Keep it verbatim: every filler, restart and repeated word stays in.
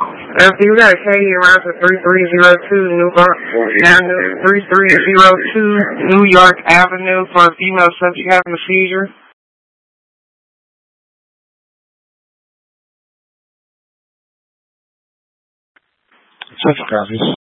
If you got a Katie around to three three zero two New York Avenue, three three zero two New York Avenue for a female subject having a seizure. Such copies.